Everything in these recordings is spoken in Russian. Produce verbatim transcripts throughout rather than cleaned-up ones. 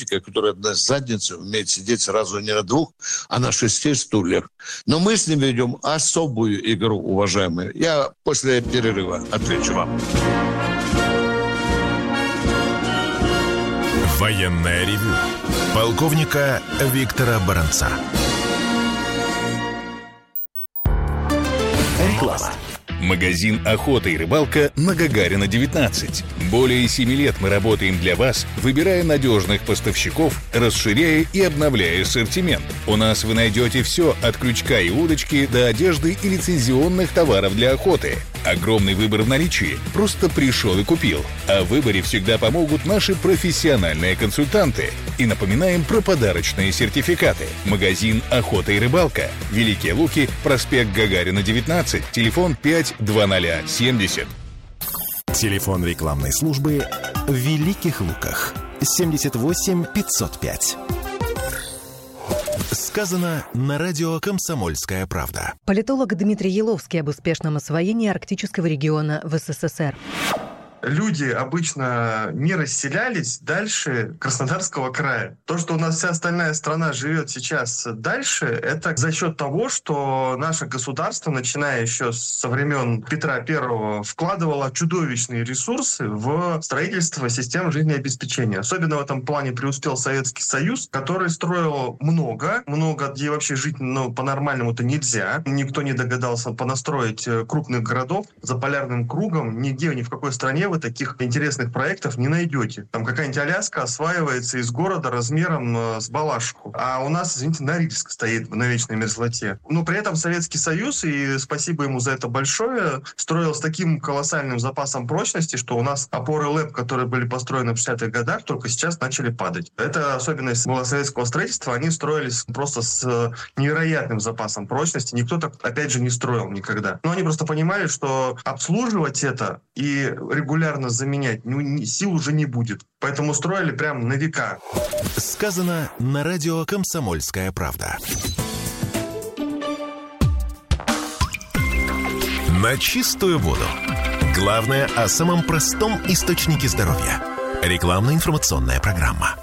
политика, которая на заднице умеет сидеть сразу не на двух, а на шести стульях. Но мы с ним ведем особую игру, уважаемые. Я после перерыва отвечу вам. Военное ревю полковника Виктора Баранца. Реклама. Магазин «Охота и рыбалка» на Гагарина, девятнадцать. Более семи лет мы работаем для вас, выбирая надежных поставщиков, расширяя и обновляя ассортимент. У нас вы найдете все от крючка и удочки до одежды и лицензионных товаров для охоты. Огромный выбор в наличии. Просто пришел и купил. А в выборе всегда помогут наши профессиональные консультанты. И напоминаем про подарочные сертификаты. Магазин «Охота и рыбалка». Великие Луки, проспект Гагарина, девятнадцать. Телефон пять двадцать семьдесят. Телефон рекламной службы в Великих Луках. семьдесят восемь пятьсот пять. Сказано на радио «Комсомольская правда». Политолог Дмитрий Еловский об успешном освоении арктического региона в СССР. Люди обычно не расселялись дальше Краснодарского края. То, что у нас вся остальная страна живет сейчас дальше, это за счет того, что наше государство, начиная еще со времен Петра Первого, вкладывало чудовищные ресурсы в строительство систем жизнеобеспечения. Особенно в этом плане преуспел Советский Союз, который строил много, много, где вообще жить ну, по-нормальному-то нельзя. Никто не догадался понастроить крупных городов за полярным кругом. Нигде, ни в какой стране вы таких интересных проектов не найдете. Там какая-нибудь Аляска осваивается из города размером э, с Балашиху. А у нас, извините, Норильск стоит на вечной мерзлоте. Но при этом Советский Союз, и спасибо ему за это большое, строил с таким колоссальным запасом прочности, что у нас опоры ЛЭП, которые были построены в шестидесятых годах, только сейчас начали падать. Это особенность была советского строительства. Они строились просто с невероятным запасом прочности. Никто так, опять же, не строил никогда. Но они просто понимали, что обслуживать это и регулярно заменять ну, сил уже не будет. Поэтому строили прям на века. Сказано на радио «Комсомольская правда». На чистую воду. Главное о самом простом источнике здоровья. Рекламно-информационная программа.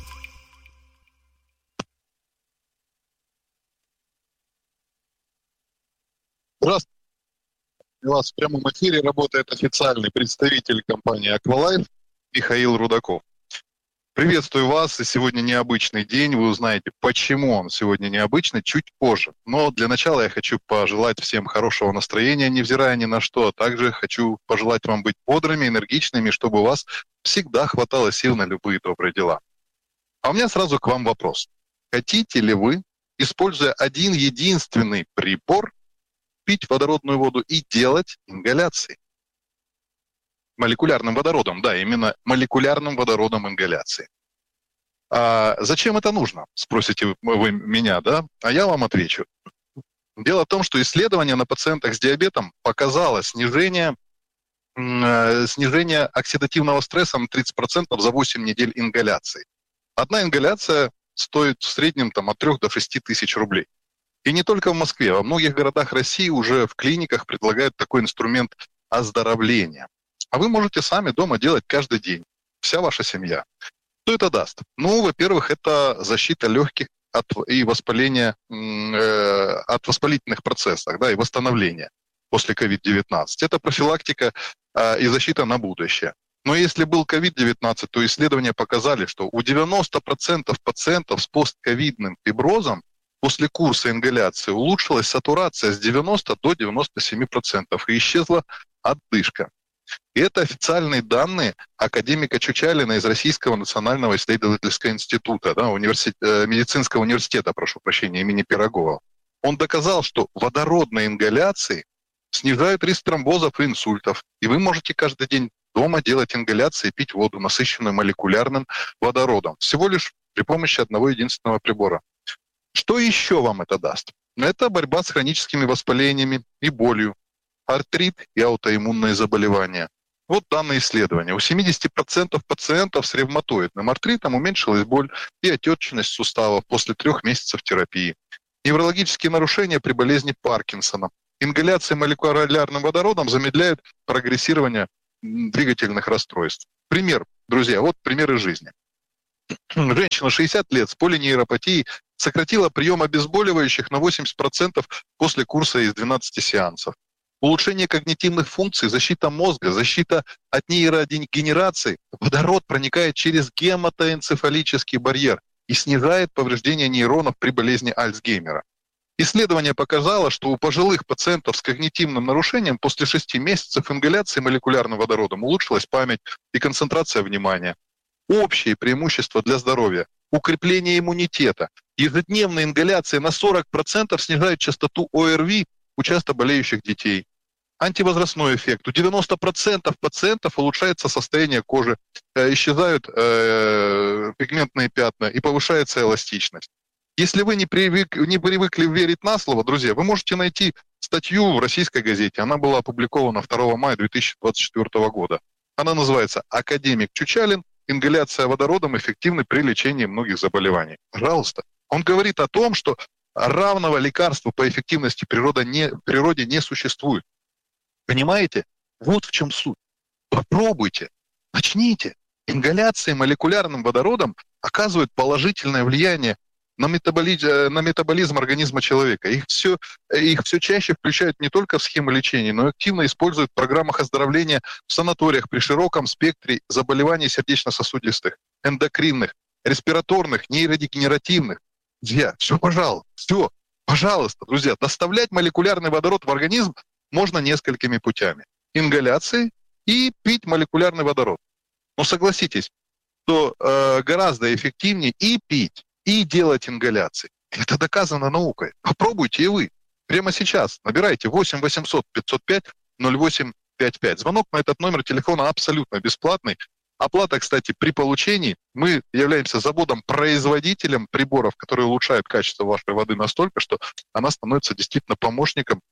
Здравствуйте. У вас в прямом эфире работает официальный представитель компании «Аквалайф» Михаил Рудаков. Приветствую вас, и сегодня необычный день. Вы узнаете, почему он сегодня необычный, чуть позже. Но для начала я хочу пожелать всем хорошего настроения, невзирая ни на что. А также хочу пожелать вам быть бодрыми, энергичными, чтобы у вас всегда хватало сил на любые добрые дела. А у меня сразу к вам вопрос. Хотите ли вы, используя один единственный прибор, пить водородную воду и делать ингаляции? Молекулярным водородом, да, именно молекулярным водородом ингаляции. А зачем это нужно, спросите вы меня, да? А я вам отвечу. Дело в том, что исследование на пациентах с диабетом показало снижение, э, снижение оксидативного стресса на тридцать процентов за восемь недель ингаляции. Одна ингаляция стоит в среднем там, от трёх до шести тысяч рублей. И не только в Москве, во многих городах России уже в клиниках предлагают такой инструмент оздоровления. А вы можете сами дома делать каждый день, вся ваша семья. Что это даст? Ну, во-первых, это защита легких от, и воспаления, э, от воспалительных процессов, да, и восстановления после ковид девятнадцать. Это профилактика э, и защита на будущее. Но если был ковид девятнадцать, то исследования показали, что у девяноста процентов пациентов с постковидным фиброзом после курса ингаляции улучшилась сатурация с девяноста до девяноста семи процентов и исчезла отдышка. И это официальные данные академика Чучалина из Российского национального исследовательского института, да, университет, медицинского университета, прошу прощения, имени Пирогова. Он доказал, что водородные ингаляции снижают риск тромбозов и инсультов. И вы можете каждый день дома делать ингаляции и пить воду, насыщенную молекулярным водородом. Всего лишь при помощи одного единственного прибора. Что еще вам это даст? Это борьба с хроническими воспалениями и болью, артрит и аутоиммунные заболевания. Вот данные исследования. У семидесяти процентов пациентов с ревматоидным артритом уменьшилась боль и отечность суставов после трех месяцев терапии. Неврологические нарушения при болезни Паркинсона. Ингаляция молекулярным водородом замедляет прогрессирование двигательных расстройств. Пример, друзья, вот примеры жизни. Женщина шестьдесят лет с полинейропатией сократила прием обезболивающих на восемьдесят процентов после курса из двенадцати сеансов. Улучшение когнитивных функций, защита мозга, защита от нейродегенерации. Водород проникает через гематоэнцефалический барьер и снижает повреждение нейронов при болезни Альцгеймера. Исследование показало, что у пожилых пациентов с когнитивным нарушением после шести месяцев ингаляции молекулярным водородом улучшилась память и концентрация внимания. Общие преимущества для здоровья. Укрепление иммунитета. Ежедневная ингаляция на сорок процентов снижает частоту ОРВИ у часто болеющих детей. Антивозрастной эффект. У девяноста процентов пациентов улучшается состояние кожи, э, исчезают э, пигментные пятна и повышается эластичность. Если вы не, привык, не привыкли верить на слово, друзья, вы можете найти статью в российской газете. Она была опубликована второго мая две тысячи двадцать четвёртого года. Она называется «Академик Чучалин. Ингаляция водородом эффективна при лечении многих заболеваний». Пожалуйста. Он говорит о том, что равного лекарства по эффективности природа не, в природе не существует. Понимаете? Вот в чем суть. Попробуйте, начните. Ингаляция молекулярным водородом оказывает положительное влияние на метаболизм, на метаболизм организма человека. Их все, их все чаще включают не только в схемы лечения, но и активно используют в программах оздоровления в санаториях при широком спектре заболеваний сердечно-сосудистых, эндокринных, респираторных, нейродегенеративных. Друзья, все, пожалуйста, все, пожалуйста, друзья, доставлять молекулярный водород в организм можно несколькими путями. Ингаляцией и пить молекулярный водород. Но согласитесь, что э, гораздо эффективнее и пить, и делать ингаляции. Это доказано наукой. Попробуйте и вы. Прямо сейчас набирайте восемь восемьсот пятьсот пять ноль восемь пять пять. Звонок на этот номер телефона абсолютно бесплатный. Оплата, кстати, при получении. Мы являемся заводом-производителем приборов, которые улучшают качество вашей воды настолько, что она становится действительно помощником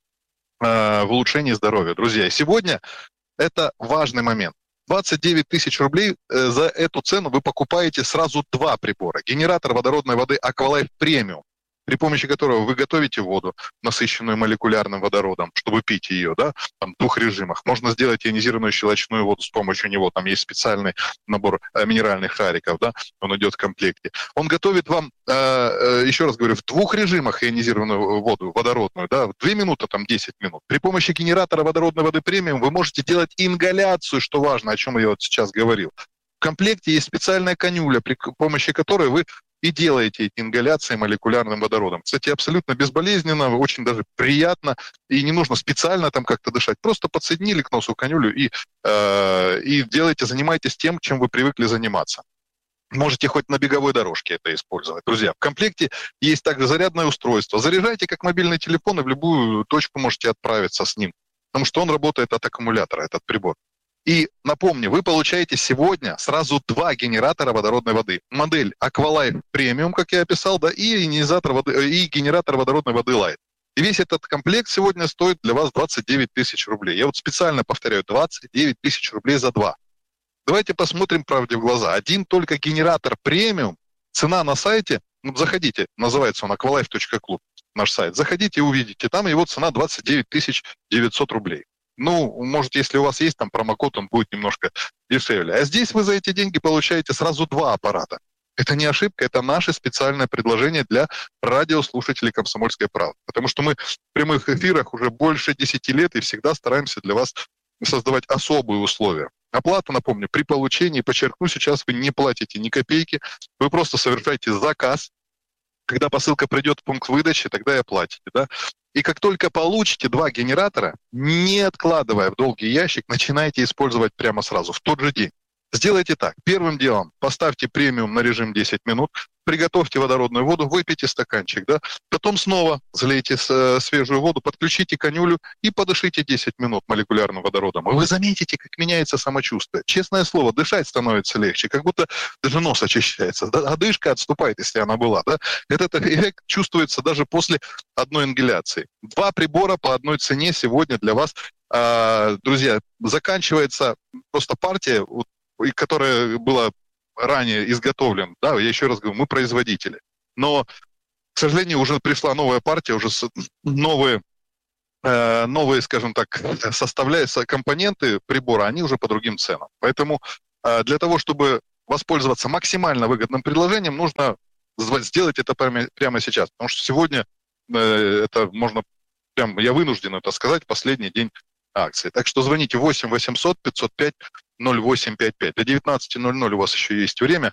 э, в улучшении здоровья. Друзья, сегодня это важный момент. двадцать девять тысяч рублей э, за эту цену вы покупаете сразу два прибора. Генератор водородной воды Aqualife Premium, при помощи которого вы готовите воду, насыщенную молекулярным водородом, чтобы пить ее, да, там, в двух режимах. Можно сделать ионизированную щелочную воду с помощью него. Там есть специальный набор э, минеральных шариков, да, он идет в комплекте. Он готовит вам, э, э, еще раз говорю, в двух режимах ионизированную воду, водородную, да, в две минуты, там, десять минут. При помощи генератора водородной воды премиум вы можете делать ингаляцию, что важно, о чем я вот сейчас говорил. В комплекте есть специальная канюля, при помощи которой вы и делаете эти ингаляции молекулярным водородом. Кстати, абсолютно безболезненно, очень даже приятно, и не нужно специально там как-то дышать. Просто подсоединили к носу канюлю и, э, и делайте, занимайтесь тем, чем вы привыкли заниматься. Можете хоть на беговой дорожке это использовать. Друзья, в комплекте есть также зарядное устройство. Заряжайте как мобильный телефон и в любую точку можете отправиться с ним, потому что он работает от аккумулятора, этот прибор. И напомню, вы получаете сегодня сразу два генератора водородной воды. Модель Aqualife Premium, как я описал, да, и ионизатор воды, и генератор водородной воды Light. И весь этот комплект сегодня стоит для вас двадцать девять тысяч рублей. Я вот специально повторяю, двадцать девять тысяч рублей за два. Давайте посмотрим правде в глаза. Один только генератор премиум, цена на сайте, ну, заходите, называется он aqualife точка клуб, наш сайт. Заходите и увидите, там его цена двадцать девять тысяч девятьсот рублей. Ну, может, если у вас есть там промокод, он будет немножко дешевле. А здесь вы за эти деньги получаете сразу два аппарата. Это не ошибка, это наше специальное предложение для радиослушателей «Комсомольской правды». Потому что мы в прямых эфирах уже больше десяти лет и всегда стараемся для вас создавать особые условия. Оплата, напомню, при получении, подчеркну, сейчас вы не платите ни копейки, вы просто совершаете заказ. Когда посылка придет в пункт выдачи, тогда и оплатите, да? И как только получите два генератора, не откладывая в долгий ящик, начинайте использовать прямо сразу, в тот же день. Сделайте так. Первым делом поставьте премиум на режим десять минут, приготовьте водородную воду, выпейте стаканчик, да, потом снова залейте свежую воду, подключите канюлю и подышите десять минут молекулярным водородом. И вы заметите, как меняется самочувствие. Честное слово, дышать становится легче, как будто даже нос очищается, да, одышка отступает, если она была, да. Этот эффект чувствуется даже после одной ингаляции. Два прибора по одной цене сегодня для вас, э, друзья, заканчивается просто партия, которая была ранее изготовлен, да, я еще раз говорю, мы производители. Но, к сожалению, уже пришла новая партия, уже новые, э, новые, скажем так, составляются компоненты прибора, они уже по другим ценам. Поэтому э, для того, чтобы воспользоваться максимально выгодным предложением, нужно сделать это прямо, прямо сейчас. Потому что сегодня э, это можно, прям, я вынужден это сказать, последний день акции. Так что звоните восемь восемьсот пятьсот пять ноль восемь пять пять. До девятнадцати ноль-ноль у вас еще есть время.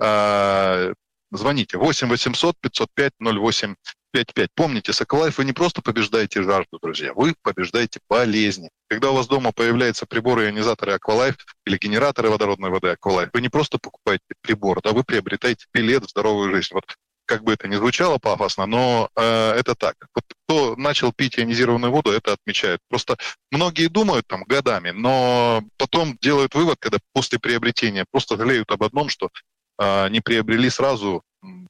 Э, звоните восемь восемьсот пятьсот пять ноль восемь пять пять. Помните, с Эколайф вы не просто побеждаете жажду, друзья, вы побеждаете болезни. Когда у вас дома появляются приборы ионизаторы Аквалайф или генераторы водородной воды Аквалайф, вы не просто покупаете прибор, да, вы приобретаете билет в здоровую жизнь. Вот как бы это ни звучало пафосно, но э, это так. Вот кто начал пить ионизированную воду, это отмечает. Просто многие думают там годами, но потом делают вывод, когда после приобретения просто жалеют об одном, что э, не приобрели сразу.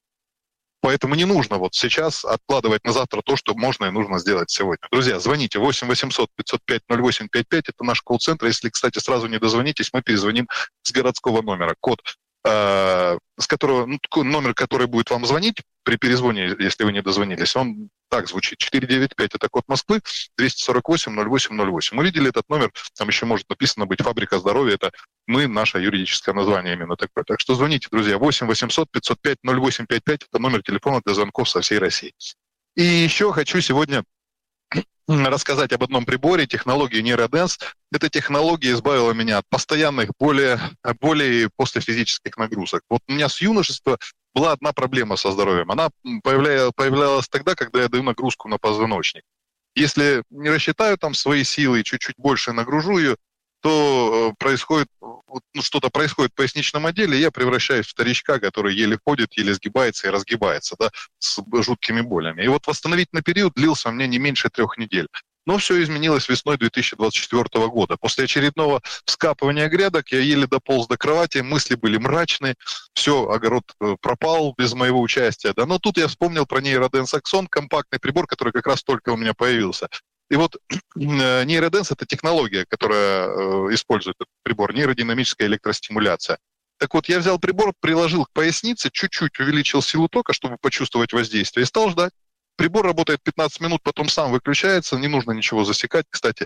Поэтому не нужно вот сейчас откладывать на завтра то, что можно и нужно сделать сегодня. Друзья, звоните восемь восемьсот пятьсот пять ноль восемь пять пять, это наш колл-центр. Если, кстати, сразу не дозвонитесь, мы перезвоним с городского номера. Код, э, с которого, ну, номер, который будет вам звонить при перезвоне, если вы не дозвонились, он так звучит. четыре девять пять, это код Москвы, двести сорок восемь ноль восемь ноль восемь. Увидели этот номер, там еще может написано быть «Фабрика здоровья», это мы, наше юридическое название именно такое. Так что звоните, друзья, восемь восемьсот пятьсот пять ноль восемь пять пять, это номер телефона для звонков со всей России. И еще хочу сегодня рассказать об одном приборе, технологии NeuroDance. Эта технология избавила меня от постоянных более, более после физических нагрузок. Вот у меня с юношества была одна проблема со здоровьем. Она появлялась, появлялась тогда, когда я даю нагрузку на позвоночник. Если не рассчитаю там свои силы и чуть-чуть больше нагружу ее, то происходит, ну, что-то происходит в поясничном отделе, и я превращаюсь в старичка, который еле ходит, еле сгибается и разгибается, да, с жуткими болями. И вот восстановительный период длился у меня не меньше трех недель. Но все изменилось весной две тысячи двадцать четвёртого года. После очередного вскапывания грядок я еле дополз до кровати, мысли были мрачные, все, огород пропал без моего участия. Да. Но тут я вспомнил про NeuroDance Axon, компактный прибор, который как раз только у меня появился. И вот NeuroDance – это технология, которая э, использует этот прибор, нейродинамическая электростимуляция. Так вот, я взял прибор, приложил к пояснице, чуть-чуть увеличил силу тока, чтобы почувствовать воздействие, и стал ждать. Прибор работает пятнадцать минут, потом сам выключается, не нужно ничего засекать, кстати.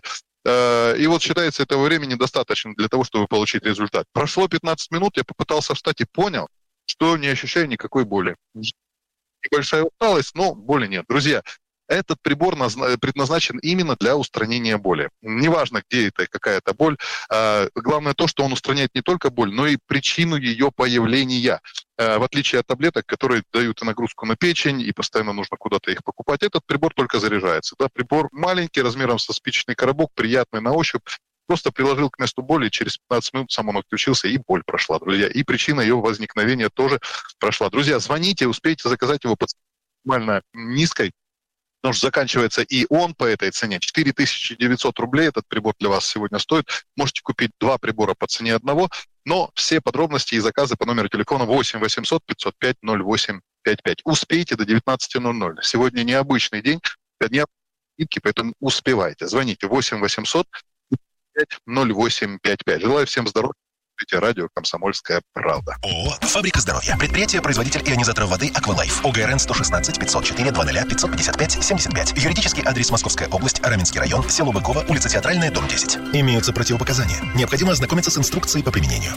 Э, и вот считается, этого времени достаточно для того, чтобы получить результат. Прошло пятнадцать минут, я попытался встать и понял, что не ощущаю никакой боли. Небольшая усталость, но боли нет. Друзья, этот прибор предназначен именно для устранения боли. Неважно, где это, какая это боль. Главное то, что он устраняет не только боль, но и причину ее появления. В отличие от таблеток, которые дают нагрузку на печень, и постоянно нужно куда-то их покупать, этот прибор только заряжается. Да, прибор маленький, размером со спичечный коробок, приятный на ощупь. Просто приложил к месту боли, и через пятнадцать минут сам он отключился, и боль прошла, друзья. И причина ее возникновения тоже прошла. Друзья, звоните, успейте заказать его по максимально низкой, потому что заканчивается и он по этой цене. четыре тысячи девятьсот рублей этот прибор для вас сегодня стоит. Можете купить два прибора по цене одного, но все подробности и заказы по номеру телефона восемь восемьсот пятьсот пять ноль восемь пять пять. Успейте до девятнадцати ноль-ноль. Сегодня необычный день, дня скидки, поэтому успевайте. Звоните восемь восемьсот пять ноль восемь пять пять. Желаю всем здоровья. Радио «Комсомольская правда». ООО «Фабрика здоровья». Предприятие-производитель ионизаторов воды «Аквалайф». ОГРН сто шестнадцать пятьсот четыре двадцать пятьсот пятьдесят пять семьдесят пять. Юридический адрес: Московская область, Раменский район, село Быково, улица Театральная, дом десять. Имеются противопоказания. Необходимо ознакомиться с инструкцией по применению.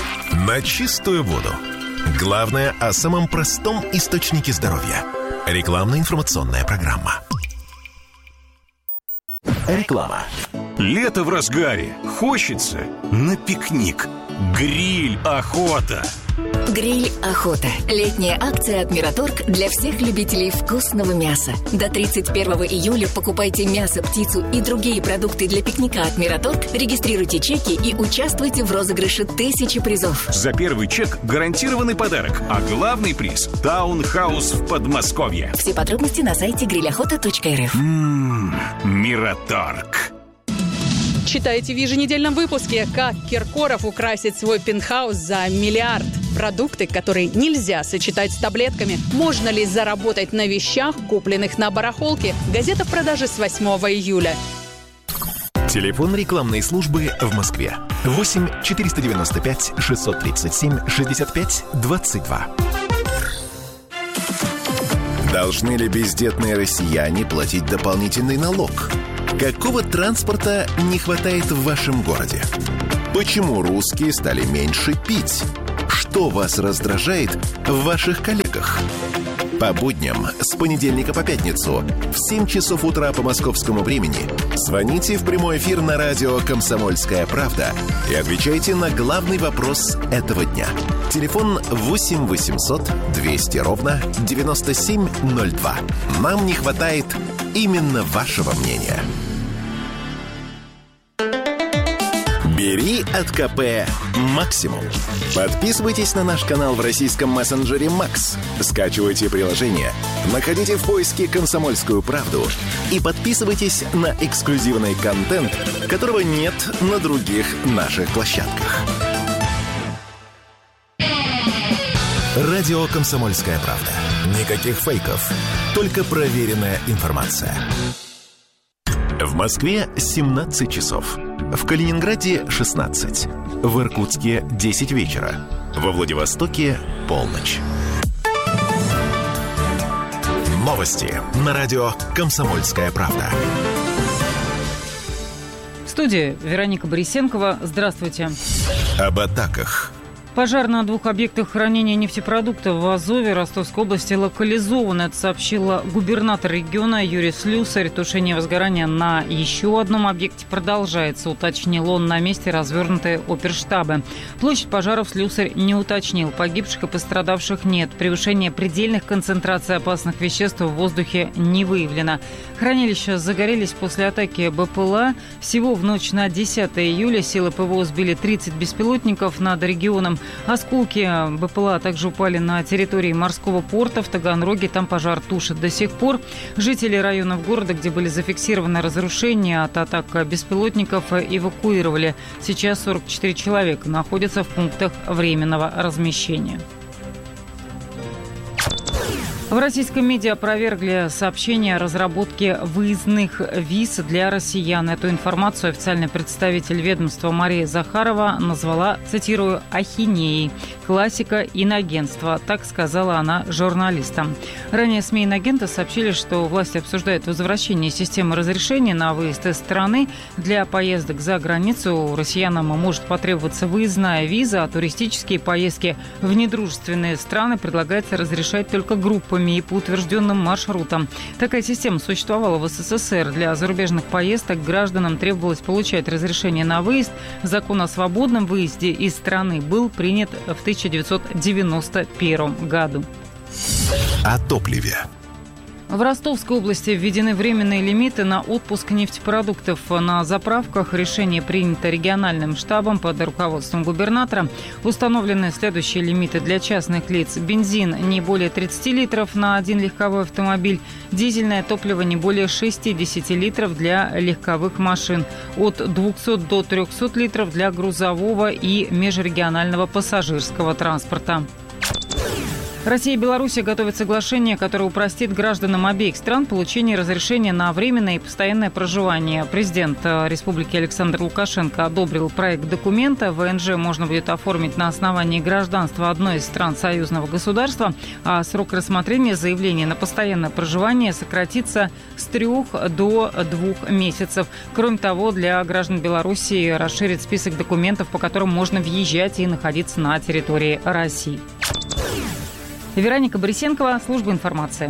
На чистую воду. Главное о самом простом источнике здоровья. Рекламно-информационная программа. Реклама. Лето в разгаре. Хочется на пикник. Гриль охота. Гриль охота. Летняя акция от Мираторг для всех любителей вкусного мяса. До тридцать первого июля покупайте мясо, птицу и другие продукты для пикника от Мираторг, регистрируйте чеки и участвуйте в розыгрыше тысячи призов. За первый чек гарантированный подарок, а главный приз – таунхаус в Подмосковье. Все подробности на сайте гриль охота точка эр эф. Ммм, Мираторг. Читайте в еженедельном выпуске, как Киркоров украсит свой пентхаус за миллиард. Продукты, которые нельзя сочетать с таблетками. Можно ли заработать на вещах, купленных на барахолке? Газета в продаже с восьмого июля. Телефон рекламной службы в Москве. восемь четыреста девяносто пять шестьсот тридцать семь шестьдесят пять двадцать два. Должны ли бездетные россияне платить дополнительный налог? Какого транспорта не хватает в вашем городе? Почему русские стали меньше пить? Что что вас раздражает в ваших коллегах. По будням с понедельника по пятницу в семь часов утра по московскому времени звоните в прямой эфир на радио «Комсомольская правда» и отвечайте на главный вопрос этого дня. Телефон восемь восемьсот двести ровно девяносто семь ноль два. Нам не хватает именно вашего мнения. Бери от ка пэ максимум. Подписывайтесь на наш канал в российском мессенджере Макс. Скачивайте приложение, находите в поиске «Комсомольскую правду» и подписывайтесь на эксклюзивный контент, которого нет на других наших площадках. Радио «Комсомольская правда». Никаких фейков, только проверенная информация. В Москве семнадцать часов. В Калининграде шестнадцать. В Иркутске десять вечера. Во Владивостоке полночь. Новости на радио «Комсомольская правда». В студии Вероника Борисенкова. Здравствуйте. Об атаках. Пожар на двух объектах хранения нефтепродуктов в Азове Ростовской области локализован. Это сообщила губернатор региона Юрий Слюсарь. Тушение возгорания на еще одном объекте продолжается, уточнил он. На месте развернуты оперштабы. Площадь пожаров Слюсарь не уточнил. Погибших и пострадавших нет. Превышение предельных концентраций опасных веществ в воздухе не выявлено. Хранилища загорелись после атаки бэ пэ эл а. Всего в ночь на десятое июля силы пэ вэ о сбили тридцать беспилотников над регионом. Осколки бэ пэ эл а также упали на территории морского порта в Таганроге. Там пожар тушит до сих пор. Жители районов города, где были зафиксированы разрушения от атак беспилотников, эвакуировали. Сейчас сорок четыре человека находятся в пунктах временного размещения. В российском медиа опровергли сообщение о разработке выездных виз для россиян. Эту информацию официальный представитель ведомства Мария Захарова назвала, цитирую, «ахинеей». Классика инагентства, так сказала она журналистам. Ранее СМИ инагента сообщили, что власти обсуждают возвращение системы разрешения на выезд из страны. Для поездок за границу россиянам может потребоваться выездная виза, а туристические поездки в недружественные страны предлагается разрешать только группами и по утвержденным маршрутам. Такая система существовала в эс эс эс эр. Для зарубежных поездок гражданам требовалось получать разрешение на выезд. Закон о свободном выезде из страны был принят в тысяча девятьсот девяносто первом году. О топливе. В Ростовской области введены временные лимиты на отпуск нефтепродуктов на заправках. Решение принято региональным штабом под руководством губернатора. Установлены следующие лимиты для частных лиц. Бензин не более тридцати литров на один легковой автомобиль. Дизельное топливо не более шестидесяти литров для легковых машин. От двухсот до трехсот литров для грузового и межрегионального пассажирского транспорта. Россия и Белоруссия готовят соглашение, которое упростит гражданам обеих стран получение разрешения на временное и постоянное проживание. Президент республики Александр Лукашенко одобрил проект документа. вэ эн жэ можно будет оформить на основании гражданства одной из стран союзного государства, а срок рассмотрения заявления на постоянное проживание сократится с трех до двух месяцев. Кроме того, для граждан Белоруссии расширит список документов, по которым можно въезжать и находиться на территории России. Вероника Борисенкова, служба информации.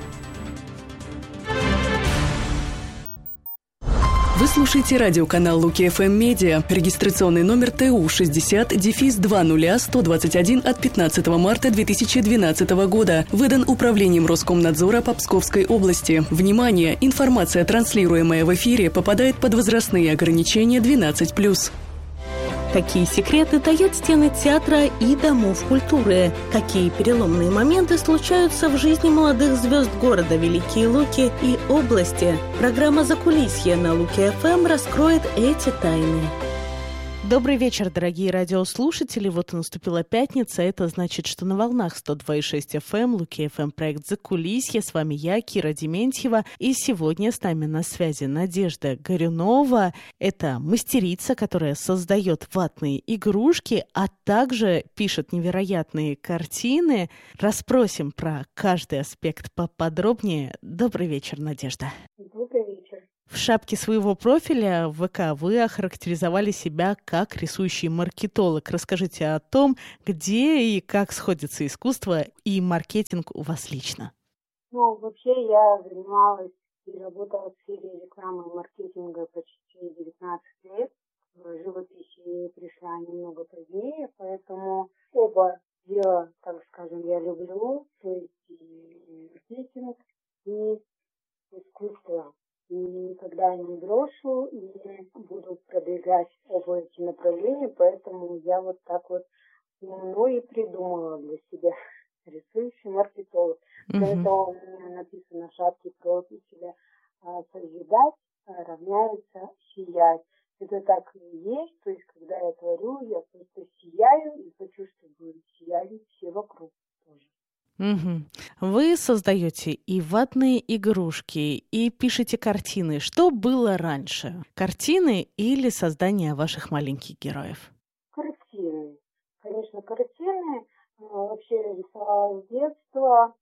Вы слушаете радиоканал Луки эф эм Медиа. Регистрационный номер тэ у шестьдесят два ноль сто двадцать один от пятнадцатого марта две тысячи двенадцатого года. Выдан управлением Роскомнадзора по Псковской области. Внимание! Информация, транслируемая в эфире, попадает под возрастные ограничения двенадцать плюс. Какие секреты таят стены театра и домов культуры? Какие переломные моменты случаются в жизни молодых звезд города Великие Луки и области? Программа «Закулисье» на Луки эф эм раскроет эти тайны. Добрый вечер, дорогие радиослушатели. Вот и наступила пятница. Это значит, что на волнах сто два и шесть эф эм, Луки эф эм, проект «Закулисье». С вами я, Кира Дементьева. И сегодня с нами на связи Надежда Горюнова. Это мастерица, которая создает ватные игрушки, а также пишет невероятные картины. Расспросим про каждый аспект поподробнее. Добрый вечер, Надежда. Добрый вечер. В шапке своего профиля в ВК вы охарактеризовали себя как рисующий маркетолог. Расскажите о том, где и как сходятся искусство и маркетинг у вас лично. Ну, вообще я занималась и работала в сфере рекламы и маркетинга почти девятнадцать лет. В живописи пришла немного позднее, поэтому оба дела, так скажем, я люблю, то есть и маркетинг, и искусство. И никогда не брошу, и буду продвигать оба эти направления, поэтому я вот так вот ну и придумала для себя рисующий маркетолог. Кроме Мгм. того, у меня написано в шапке профиля «Созидать равняется сиять». Это так и есть, то есть когда я творю, я просто сияю и хочу, чтобы сияли все вокруг тоже. Мгм. Вы создаете и ватные игрушки, и пишете картины. Что было раньше? Картины или создание ваших маленьких героев? Картины. Конечно, картины. А, Вообще я рисовала с детства,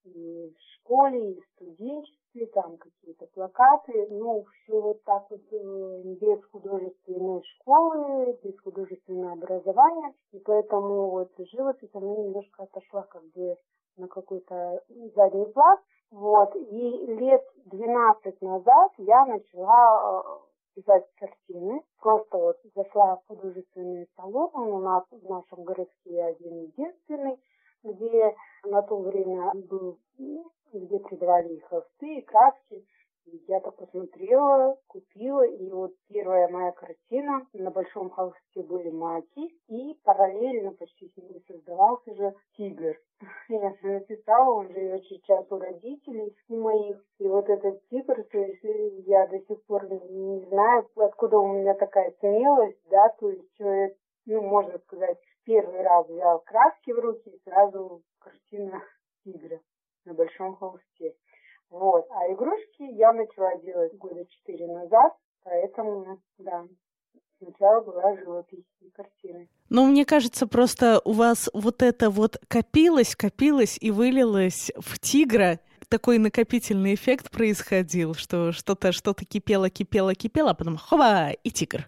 и в школе, и в студенчестве, там какие-то плакаты. Ну, все вот так вот э, без художественной школы, без художественного образования. И поэтому вот живопись, она немножко отошла как бы на какой-то задний план. Вот. И лет двенадцать назад я начала э, писать картины. Просто вот зашла в художественный салон, он у нас в нашем городке один единственный, где на то время был, ну, где продавали и холсты, и краски. И я так посмотрела, купила, и вот первая моя картина, на большом холсте были маки, и параллельно почти с ними создавался же тигр. Я же написала, он живет сейчас у родителей у моих, и вот этот тигр, то есть я до сих пор не знаю, откуда у меня такая смелость, да, то есть человек, ну, можно сказать, первый раз взял краски в руки, и сразу картина тигра на большом холсте. Вот. А игрушки я начала делать года четыре назад, поэтому, да, сначала была живопись и картины. Но мне кажется, просто у вас вот это вот копилось, копилось и вылилось в тигра. Такой накопительный эффект происходил, что что-то, что-то кипело, кипело, кипело, а потом хова, и тигр.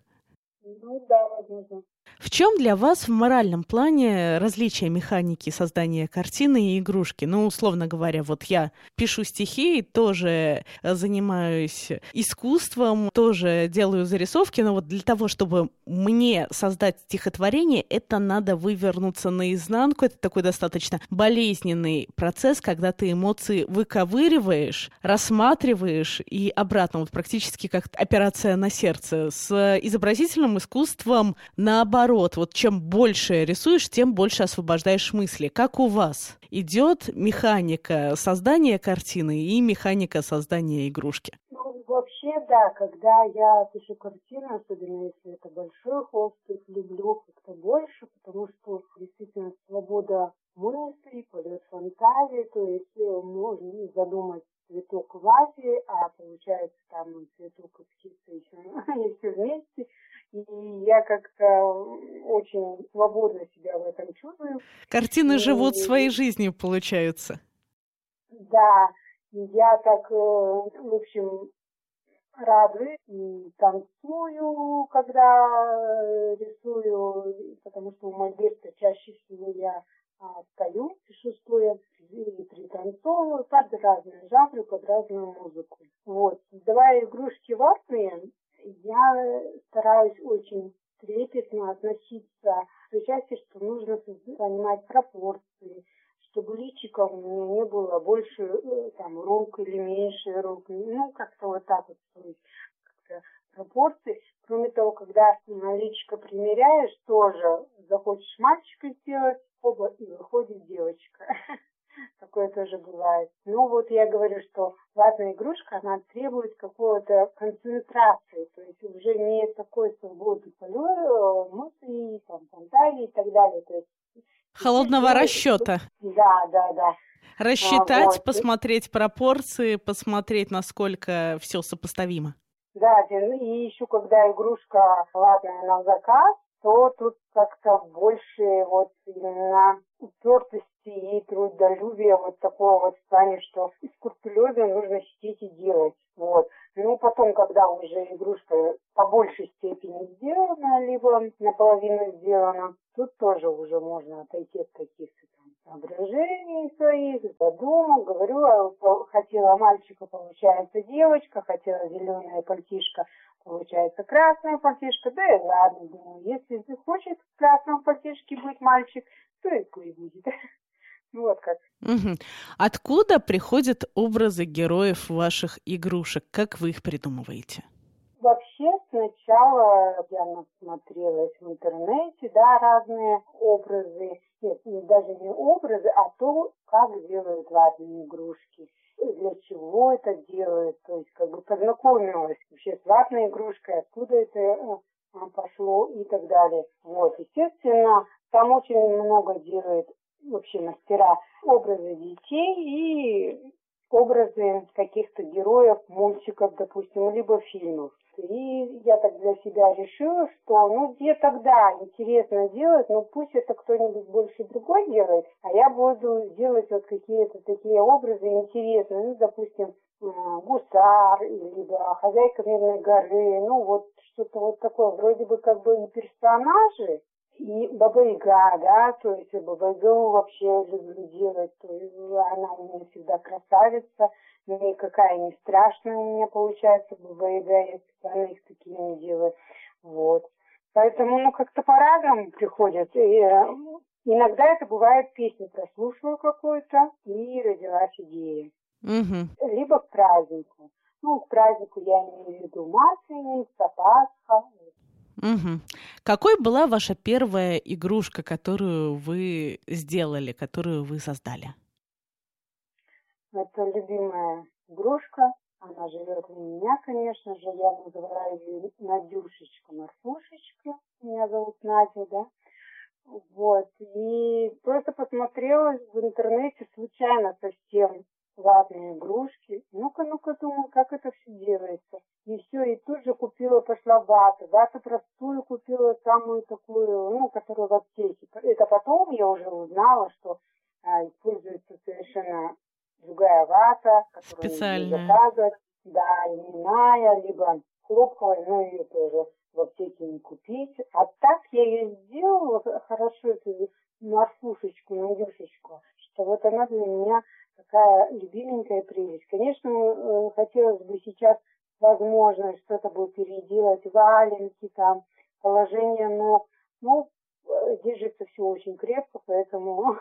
Ну да, возможно. В чем для вас в моральном плане различие механики создания картины и игрушки? Ну, условно говоря, вот я пишу стихи, тоже занимаюсь искусством, тоже делаю зарисовки, но вот для того, чтобы мне создать стихотворение, это надо вывернуться наизнанку. Это такой достаточно болезненный процесс, когда ты эмоции выковыриваешь, рассматриваешь и обратно, вот практически как операция на сердце. С изобразительным искусством наоборот. Вот чем больше рисуешь, тем больше освобождаешь мысли. Как у вас идет механика создания картины и механика создания игрушки? Ну, вообще, да, когда я пишу картины, особенно если это большой холст, их люблю как-то больше, потому что действительно свобода мыслей, полет фантазии, то есть можно задумать цветок в вазе, а получается там и цветок и птица еще, и все вместе. И я как-то очень свободно себя в этом чувствую. Картины и... живут своей жизнью, получается. Да, и я так, в общем, радуюсь и танцую, когда рисую, потому что у мольберта чаще всего я а, стою, пишу стоя, и пританцовываю под разные жанры, под разную музыку. Вот. Создавая игрушки ватные, я стараюсь очень трепетно относиться к той части, что нужно понимать пропорции, чтобы личико у меня не было больше там, рук или меньше рук. Ну, как-то вот так вот, то есть как-то пропорции. Кроме того, когда на личико примеряешь, тоже захочешь мальчика сделать, оба, и выходит девочка. Такое тоже бывает. Ну вот я говорю, что ватная игрушка, она требует какого-то концентрации, то есть уже не такой свободы полета, мыслей, там, фантазии и так далее. То есть, холодного делать... расчета. Да, да, да. Рассчитать, а, вот. посмотреть пропорции, посмотреть, насколько все сопоставимо. Да, и еще когда игрушка ватная на заказ, то тут как-то больше вот именно упертости и трудолюбия вот такого вот в плане, что скрупулезно нужно сидеть и делать. Вот. Ну, потом, когда уже игрушка по большей степени сделана, либо наполовину сделана, тут тоже уже можно отойти от каких-то там соображений своих, задумок. Говорю, хотела мальчика, получается девочка, хотела зеленая пальтишко, получается красная пальтишко. Да и ладно, думаю, если хочет в красном пальтишке быть мальчик, то и пусть будет. Вот как. Угу. Откуда приходят образы героев ваших игрушек? Как вы их придумываете? Вообще, сначала я насмотрелась в интернете, да, разные образы. Нет, даже не образы, а то, как делают ватные игрушки. Для чего это делают. То есть, как бы познакомилась вообще с ватной игрушкой, откуда это пошло и так далее. Вот, естественно, там очень много делают вообще мастера образы детей и образы каких-то героев, мультиков, допустим, либо фильмов. И я так для себя решила, что ну где тогда интересно делать, но пусть это кто-нибудь больше другой делает, а я буду делать вот какие-то такие образы интересные, ну, допустим, гусар, либо хозяйка Медной горы, ну вот что-то вот такое, вроде бы как бы и персонажи, и Баба-Яга, да, то есть Баба-Ягу вообще люблю делать, то есть она у меня всегда красавица, никакая не страшная у меня получается Баба-Яга, я специально их такими не делаю, вот. Поэтому, ну, как-то по-разному приходят, и э, иногда это бывает песню прослушала какую-то, и родилась идея. Угу. Либо к празднику. Ну, к празднику я имею в виду Масленица, Пасха. Угу. Какой была ваша первая игрушка, которую вы сделали, которую вы создали? Это любимая игрушка. Она живет у меня, конечно же. Я называю ее Надюшечка, Марфушечка. Меня зовут Надя, да. Вот. И просто посмотрела в интернете случайно совсем ватные игрушки. Ну-ка, ну-ка, думаю, как это все делается. И все, и тут же купила, пошла вату. Вату простую купила, самую такую, ну, которую в аптеке. Это потом я уже узнала, что а, используется совершенно другая вата, которую специальная. Можно заказывать. Да, льняная, либо хлопковая, но ее тоже в аптеке не купить. А так я ее сделала хорошо, эту Марфушечку, Надюшечку, что вот она для меня такая любименькая прелесть. Конечно, хотелось бы сейчас возможно что-то бы переделать, валенки там, положение ног. Ну, держится все очень крепко, поэтому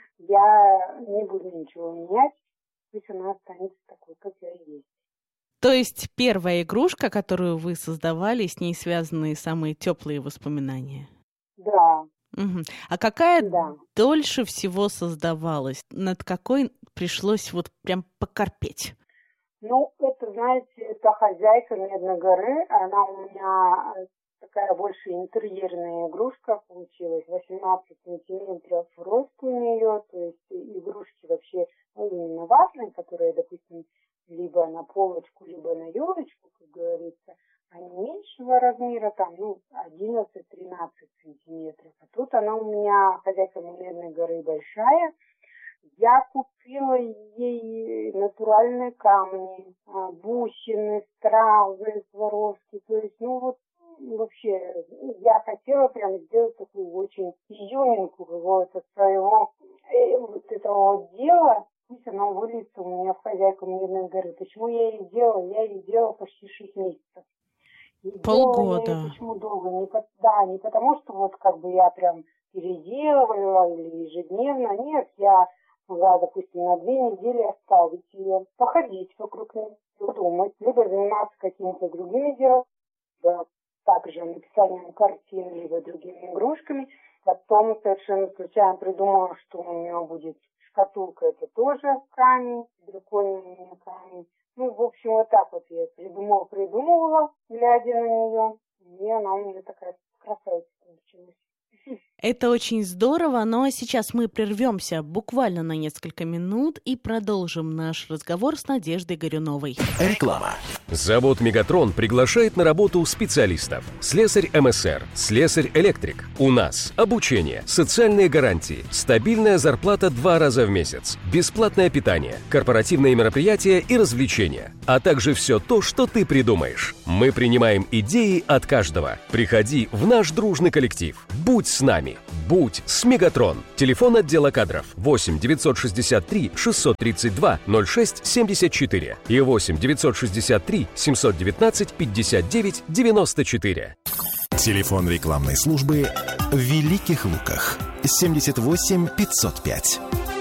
я не буду ничего менять. Пусть она останется такой, как я и есть. То есть первая игрушка, которую вы создавали, с ней связаны самые теплые воспоминания? Да. Угу. А какая да. дольше всего создавалась? Над какой пришлось вот прям покорпеть? Ну, это, знаете, это хозяйка Медной горы. Она у меня такая больше интерьерная игрушка получилась. восемнадцать сантиметров рост у нее. То есть игрушки вообще ну, именно ватные, которые, допустим, либо на полочку, либо на елочку, как говорится. Они меньшего размера, там, ну, одиннадцать-тринадцать сантиметров. А тут она у меня, хозяйка Медной горы, большая. Я купила ей натуральные камни, бусины, стразы, Сваровски. То есть, ну, вот, вообще, я хотела прям сделать такую очень изюминку какого-то своего э, вот этого вот дела. Пусть она выльется у меня в хозяйку Медной горы. Почему я ее делала? Я ее делала почти шесть месяцев. Полгода. Почему долго? Не, да, не потому, что вот как бы я прям переделывала или ежедневно. Нет, я могла, допустим, на две недели оставить ее, походить вокруг нее, думать, либо заниматься какими-то другими делами, либо также написанием картин, либо другими игрушками. Потом совершенно случайно придумала, что у меня будет шкатулка, это тоже камень, драконий у меня камень. Ну, в общем, вот так вот я придумала, придумывала, глядя на нее, и она у меня такая красавица получилась. Это очень здорово, но сейчас мы прервемся буквально на несколько минут и продолжим наш разговор с Надеждой Горюновой. Реклама. Завод «Мегатрон» приглашает на работу специалистов. Слесарь эм эс эр, слесарь-электрик. У нас обучение, социальные гарантии, стабильная зарплата два раза в месяц, бесплатное питание, корпоративные мероприятия и развлечения, а также все то, что ты придумаешь. Мы принимаем идеи от каждого. Приходи в наш дружный коллектив. Будь с нами. Будь с «Мегатрон». Телефон отдела кадров восемь девятьсот шестьдесят три шестьсот тридцать два ноль шесть семьдесят четыре и восемь девятьсот шестьдесят три семьсот девятнадцать пятьдесят девять девяносто четыре. Телефон рекламной службы в Великих Луках семьдесят восемь пятьсот пять.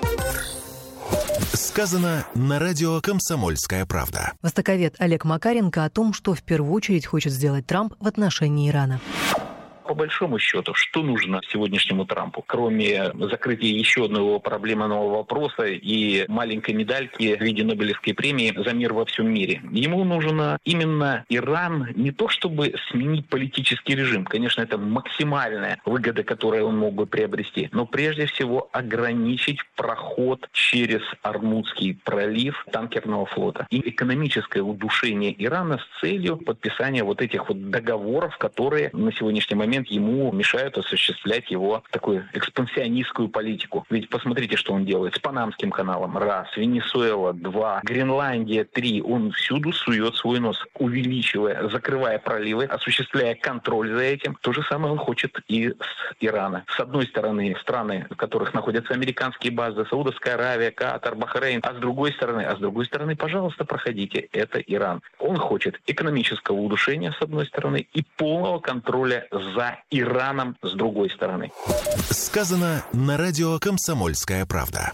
Сказано на радио «Комсомольская правда». Востоковед Олег Макаренко о том, что в первую очередь хочет сделать Трамп в отношении Ирана. По большому счету, что нужно сегодняшнему Трампу, кроме закрытия еще одного проблемного вопроса и маленькой медальки в виде Нобелевской премии за мир во всем мире? Ему нужно именно Иран не то чтобы сменить политический режим, конечно, это максимальная выгода, которую он мог бы приобрести, но прежде всего ограничить проход через Ормузский пролив танкерного флота и экономическое удушение Ирана с целью подписания вот этих вот договоров, которые на сегодняшний момент ему мешают осуществлять его такую экспансионистскую политику. Ведь посмотрите, что он делает с Панамским каналом. Раз. Венесуэла. Два. Гренландия. Три. Он всюду сует свой нос, увеличивая, закрывая проливы, осуществляя контроль за этим. То же самое он хочет и с Ирана. С одной стороны, страны, в которых находятся американские базы, Саудовская Аравия, Катар, Бахрейн. А с другой стороны, а с другой стороны, пожалуйста, проходите. Это Иран. Он хочет экономического удушения, с одной стороны, и полного контроля за Ираном с другой стороны. Сказано на радио «Комсомольская правда».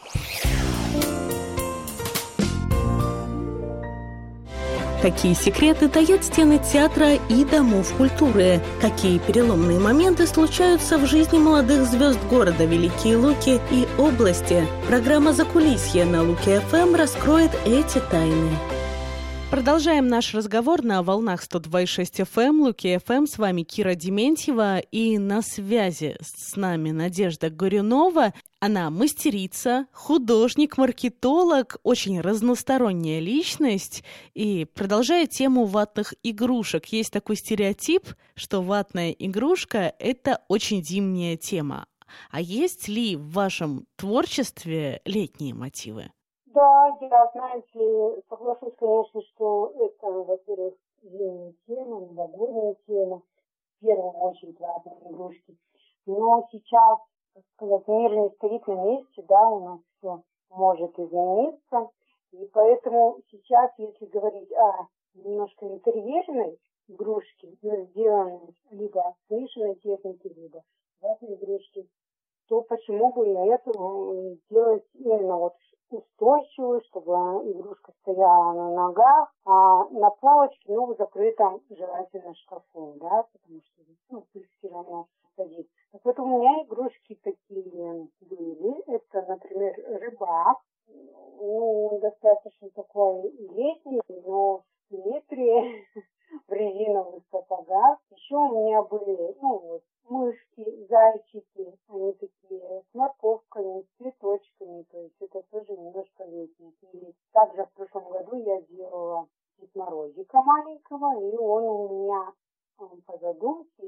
Какие секреты таят стены театра и домов культуры? Какие переломные моменты случаются в жизни молодых звезд города Великие Луки и области? Программа «Закулисье» на Луки-эф эм раскроет эти тайны. Продолжаем наш разговор на волнах сто два и шесть эф эм, Луки-эф эм. С вами Кира Дементьева, и на связи с нами Надежда Горюнова. Она мастерица, художник, маркетолог, очень разносторонняя личность. И продолжая тему ватных игрушек, есть такой стереотип, что ватная игрушка – это очень зимняя тема. А есть ли в вашем творчестве летние мотивы? Да, я, знаете, соглашусь, конечно, что это, во-первых, зимняя тема, новогодняя тема, в первую очередь ватные игрушки. Но сейчас, так сказать, мир не стоит на месте, да, у нас все может измениться. И поэтому сейчас, если говорить о немножко интерьерной игрушке, сделанной либо смешанной техники, либо ватной игрушки, то почему бы и это сделать именно вот устойчивую, чтобы игрушка стояла на ногах, а на полочке, ну, в закрытом желательно шкафу, да, потому что, ну, пыль все равно садится. Так вот у меня игрушки такие были. Это, например, рыбак. Ну, он достаточно такой летний, но в метре, в резиновых сапогах. Еще у меня были, ну, вот, мышки, зайчики, они такие с морковками, с цветочками, то есть это тоже немножко летнее. И также в прошлом году я делала Дед Морозика маленького, и он у меня он, по задумке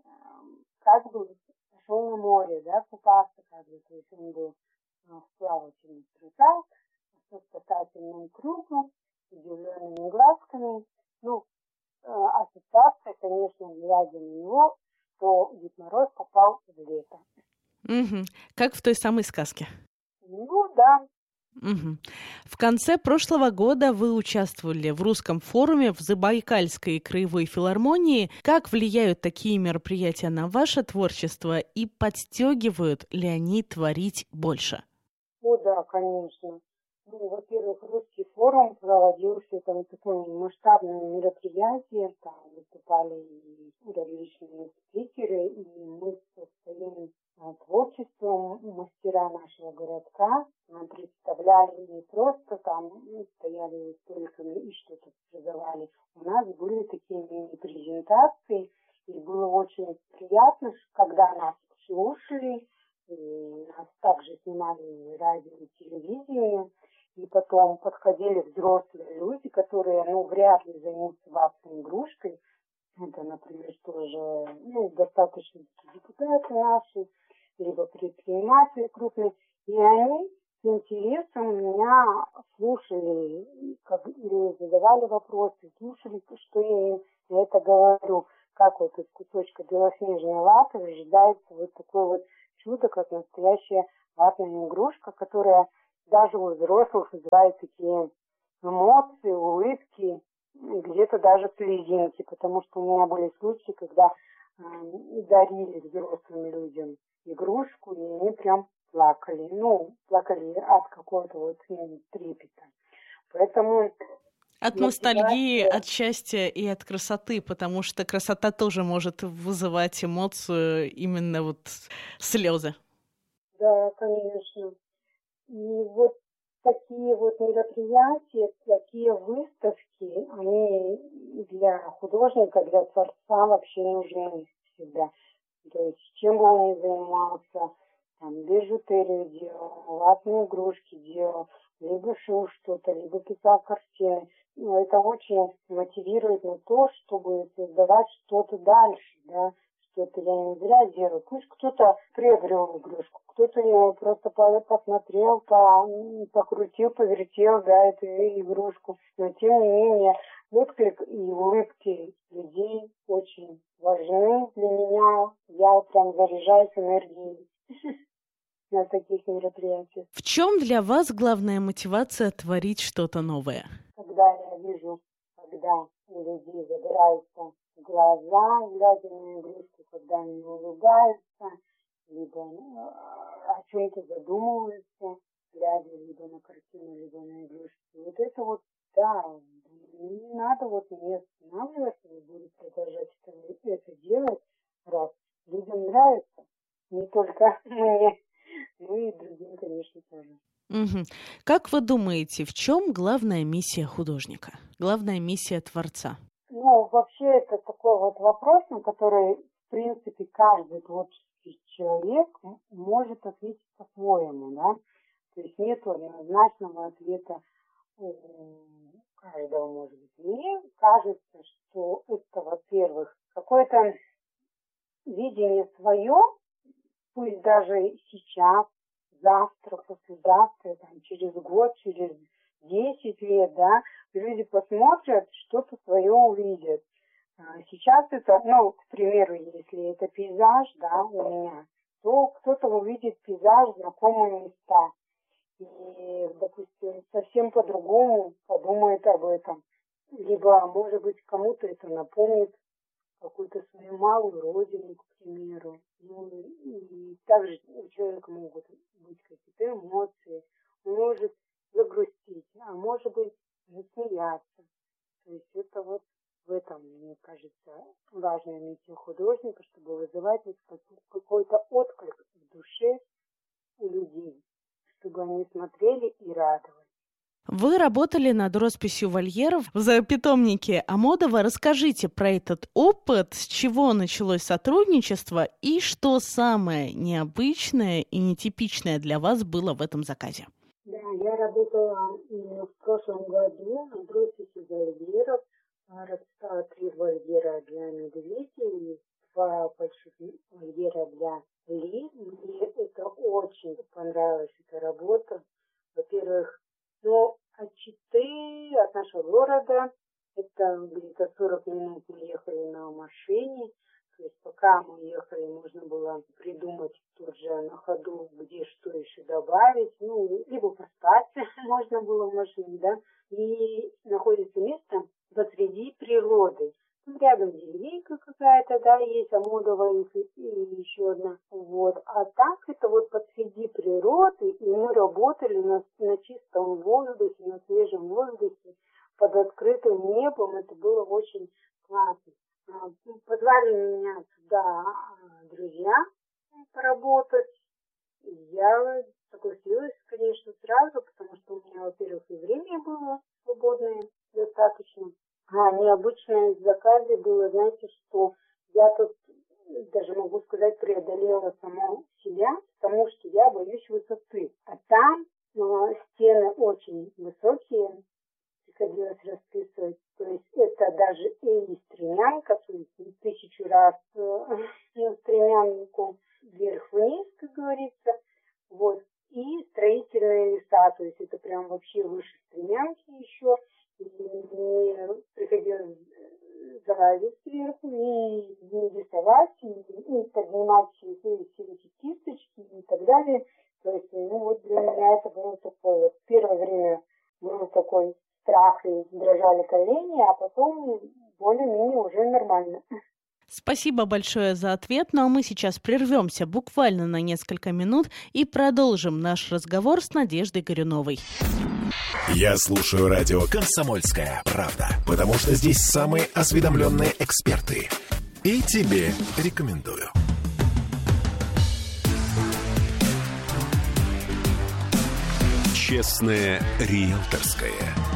как бы пошел на море, да, купаться как бы, то есть он был в плавательных трусах, с спасательным кругом, с удивленными глазками. Ну, ассоциация, конечно, глядя на него, что Дед Мороз попал в лето. Угу. Как в той самой сказке. Ну, да. Угу. В конце прошлого года вы участвовали в русском форуме в Забайкальской краевой филармонии. Как влияют такие мероприятия на ваше творчество и подстегивают ли они творить больше? О, да, конечно. Ну, во-первых, русский форум проводился, там такое масштабное мероприятие, там выступали и различные спикеры, и мы со своим творчеством мастера нашего городка представляли не просто там стояли столиками и что-то продавали. У нас были такие мини-презентации, и было очень приятно, когда нас слушали, и нас также снимали радио и телевидение, и потом подходили взрослые люди, которые, ну, вряд ли займутся ватной игрушкой. Это, например, тоже, ну, достаточно депутаты наши, либо предприниматели крупные, и они с интересом меня слушали, как, или задавали вопросы, слушали, что я им на это говорю, как вот из кусочка белоснежной ваты рождается вот такое вот чудо, как настоящая ватная игрушка, которая даже у взрослых вызывает такие эмоции, улыбки, где-то даже слезинки, потому что у меня были случаи, когда э, дарили взрослым людям игрушку, и они прям плакали. Ну, плакали от какого-то вот ну, трепета. Поэтому... От ностальгии, от счастья и от красоты, потому что красота тоже может вызывать эмоцию, именно вот слезы. Да, конечно. И вот такие вот мероприятия, такие выставки, они для художника, для творца вообще нужны всегда. То есть чем бы он ни занимался, там, бижутерию делал, ватные игрушки делал, либо шил что-то, либо писал картины. Но это очень мотивирует на то, чтобы создавать что-то дальше, да, что-то я не зря делаю. Пусть кто-то приобрел игрушку, кто-то ее просто посмотрел, покрутил, повертел, да, эту игрушку. Но тем не менее, отклик и улыбки людей очень важны для меня. Я прям заряжаюсь энергией на таких мероприятиях. В чем для вас главная мотивация творить что-то новое? Когда я вижу, когда у людей загораются глаза, глядя на игрушку, когда они улыбаются, либо ну, о чем-то задумываются, глядя либо на картину, либо на игрушку. Вот это вот, да, не надо вот не останавливаться, вы будете продолжать это, это делать, раз людям нравится, не только мне, ну и другим, конечно, тоже. Угу. Как вы думаете, в чем главная миссия художника, главная миссия творца? Ну, вообще это такой вот вопрос, на который, в принципе, каждый творческий человек может ответить по-своему, да. То есть нет однозначного ответа у каждого, может быть. Мне кажется, что это, во-первых, какое-то видение свое, пусть даже сейчас, завтра, послезавтра, там, через год, через десять лет, да, люди посмотрят, что-то свое увидят. Сейчас это, ну, к примеру, если это пейзаж, да, у меня, то кто-то увидит пейзаж, знакомые места. И, допустим, совсем по-другому подумает об этом. Либо, может быть, кому-то это напомнит какую-то свою малую родину, к примеру. Ну, и также у человека могут быть какие-то эмоции. Он может загрустить, а может быть, засмеяться. То есть это вот в этом, мне кажется, важная миссия художника, чтобы вызывать какой-то отклик в душе у людей, чтобы они смотрели и радовались. Вы работали над росписью вольеров в зоопитомнике Амодова. Расскажите про этот опыт, с чего началось сотрудничество и что самое необычное и нетипичное для вас было в этом заказе. Да, я работала в прошлом году над росписью вольеров. Расписала три вольера для медведей и два больших вольера для лис. Мне это очень понравилась, эта работа. Во-первых, ну, от Читы, от нашего города, это где-то сорок минут мы ехали на машине. То есть пока мы ехали, можно было придумать тут же на ходу, где что еще добавить. Ну, либо поспать можно было в машине, да. И находится место посреди природы. Рядом деревенька какая-то, да, есть, Амодова и еще одна. Вот. А так это вот посреди природы, и мы работали на, на чистом воздухе, на свежем воздухе, под открытым небом. Это было очень классно. Позвали меня туда друзья поработать. Я согласилась, конечно, сразу, потому что у меня, во-первых, и время было свободное достаточно. А необычное в заказе было, знаете, что я тут даже могу сказать, сказать, преодолела саму себя, потому что я боюсь высоты. А там э, стены очень высокие, приходилось расписывать. То есть это даже и стремянка, то есть тысячу раз э, на стремянку вверх-вниз, как говорится. Вот. И строительные леса, то есть это прям вообще выше стремянки еще. И мне приходилось залазить сверху и не рисовать, и, и поднимать все, все эти кисточки и так далее. То есть, ну вот для меня это было такое вот. Первое время был такой страх и дрожали колени, а потом более-менее уже нормально. Спасибо большое за ответ, ну а мы сейчас прервемся буквально на несколько минут и продолжим наш разговор с Надеждой Горюновой. Я слушаю радио «Комсомольская правда», потому что здесь самые осведомленные эксперты. И тебе рекомендую. Честное риэлторское.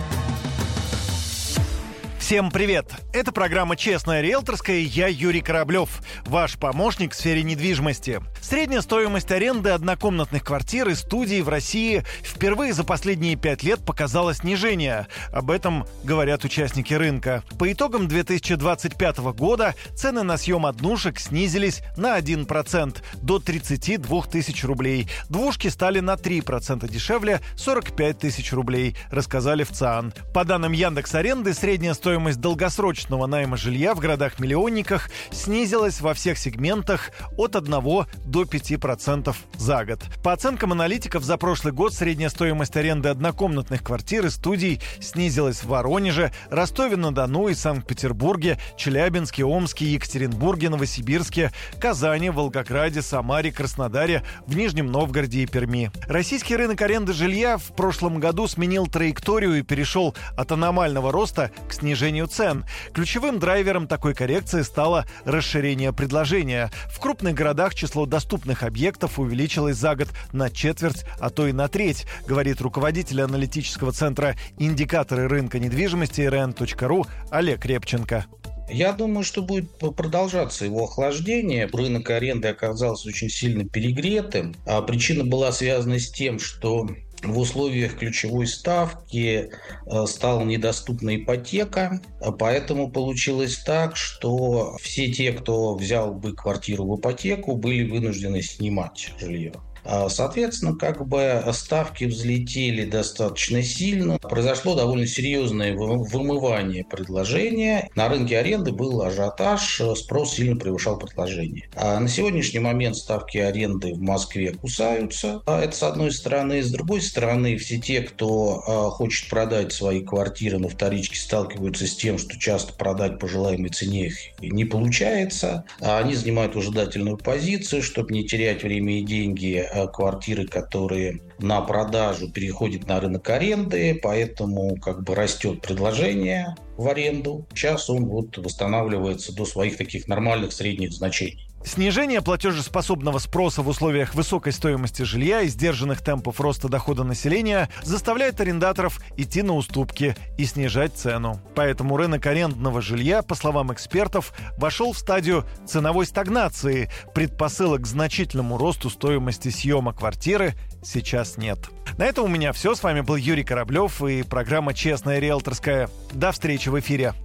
Всем привет! Это программа «Честная риэлторская», я Юрий Кораблев, ваш помощник в сфере недвижимости. Средняя стоимость аренды однокомнатных квартир и студий в России впервые за последние пять лет показала снижение. Об этом говорят участники рынка. По итогам две тысячи двадцать пятого года цены на съем однушек снизились на один процент до тридцать два тысяч рублей. Двушки стали на три процента дешевле – сорок пять тысяч рублей, рассказали в ЦИАН. По данным Яндекс.Аренды, средняя стоимость Стоимость долгосрочного найма жилья в городах-миллионниках снизилась во всех сегментах от одного до пяти процентов за год. По оценкам аналитиков, за прошлый год средняя стоимость аренды однокомнатных квартир и студий снизилась в Воронеже, Ростове-на-Дону и Санкт-Петербурге, Челябинске, Омске, Екатеринбурге, Новосибирске, Казани, Волгограде, Самаре, Краснодаре, в Нижнем Новгороде и Перми. Российский рынок аренды жилья в прошлом году сменил траекторию и перешел от аномального роста к снижению цен. Ключевым драйвером такой коррекции стало расширение предложения. В крупных городах число доступных объектов увеличилось за год на четверть, а то и на треть, говорит руководитель аналитического центра «Индикаторы рынка недвижимости» эр эн точка ру Олег Репченко. Я думаю, что будет продолжаться его охлаждение. Рынок аренды оказался очень сильно перегретым. А причина была связана с тем, что в условиях ключевой ставки стала недоступна ипотека, поэтому получилось так, что все те, кто взял бы квартиру в ипотеку, были вынуждены снимать жилье. Соответственно, как бы ставки взлетели достаточно сильно. Произошло довольно серьезное вымывание предложения. На рынке аренды был ажиотаж, спрос сильно превышал предложение. А на сегодняшний момент ставки аренды в Москве кусаются. Это с одной стороны. С другой стороны, все те, кто хочет продать свои квартиры на вторичке, сталкиваются с тем, что часто продать по желаемой цене их не получается. Они занимают выжидательную позицию, чтобы не терять время и деньги. Квартиры, которые на продажу переходят на рынок аренды, поэтому как бы растет предложение в аренду. Сейчас он вот восстанавливается до своих таких нормальных средних значений. Снижение платежеспособного спроса в условиях высокой стоимости жилья и сдержанных темпов роста дохода населения заставляет арендаторов идти на уступки и снижать цену. Поэтому рынок арендного жилья, по словам экспертов, вошел в стадию ценовой стагнации. Предпосылок к значительному росту стоимости съема квартиры сейчас нет. На этом у меня все. С вами был Юрий Кораблев и программа «Честная риэлторская». До встречи в эфире.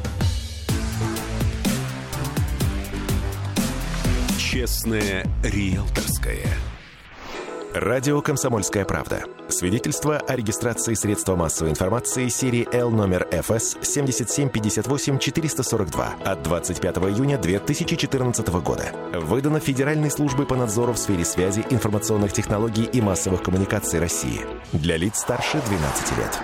Честное риэлторское. Радио «Комсомольская правда». Свидетельство о регистрации средства массовой информации серии Л номер эф эс семь семь пять восемь четыре сорок два от двадцать пятого июня две тысячи четырнадцатого года. Выдано Федеральной службой по надзору в сфере связи, информационных технологий и массовых коммуникаций России. Для лиц старше двенадцати лет.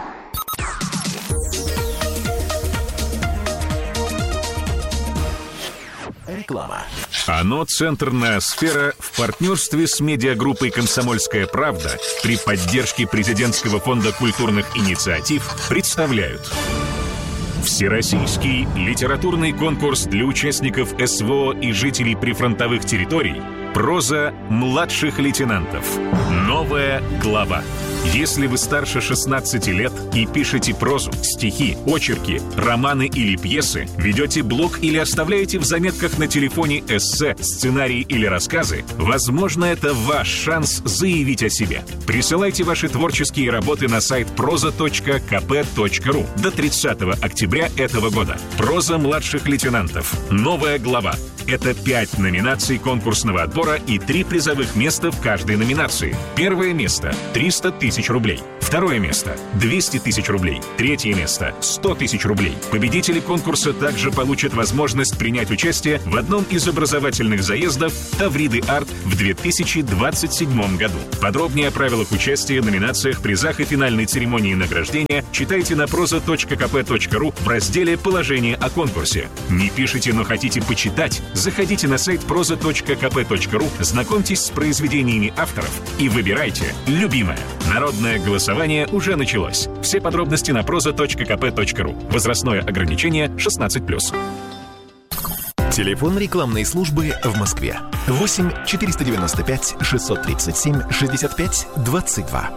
Реклама. ОНО «Центр Ноосфера» в партнерстве с медиагруппой «Комсомольская правда» при поддержке Президентского фонда культурных инициатив представляют Всероссийский литературный конкурс для участников эс вэ о и жителей прифронтовых территорий «Проза младших лейтенантов. Новая глава». Если вы старше шестнадцати лет и пишете прозу, стихи, очерки, романы или пьесы, ведете блог или оставляете в заметках на телефоне эссе, сценарии или рассказы, возможно, это ваш шанс заявить о себе. Присылайте ваши творческие работы на сайт проза точка ка пэ точка ру до тридцатого октября этого года. Проза младших лейтенантов. Новая глава. Это пять номинаций конкурсного отбора и три призовых места в каждой номинации. Первое место – триста тысяч рублей. Второе место – двести тысяч рублей. Третье место – сто тысяч рублей. Победители конкурса также получат возможность принять участие в одном из образовательных заездов «Тавриды Арт» в две тысячи двадцать седьмом году. Подробнее о правилах участия, номинациях, призах и финальной церемонии награждения читайте на проза точка ка пэ точка ру в разделе «Положение о конкурсе». Не пишите, но хотите почитать? Заходите на сайт проза точка ка пэ точка ру, знакомьтесь с произведениями авторов и выбирайте любимое. Народное голосование уже началось. Все подробности на проза точка ка пэ точка ру. Возрастное ограничение шестнадцать плюс. Телефон рекламной службы в Москве. восемь четыреста девяносто пять шестьсот тридцать семь шестьдесят пять двадцать два.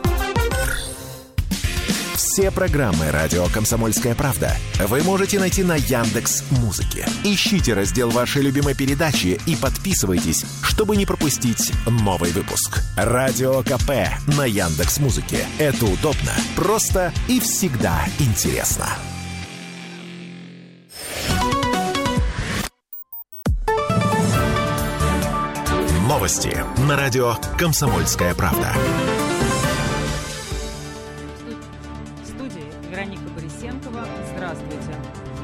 Все программы «Радио Комсомольская правда» вы можете найти на Яндекс.Музыке. Ищите раздел вашей любимой передачи и подписывайтесь, чтобы не пропустить новый выпуск. Радио КП на Яндекс.Музыке. Это удобно, просто и всегда интересно. Новости на радио «Комсомольская правда». Вероника Борисенкова. Здравствуйте.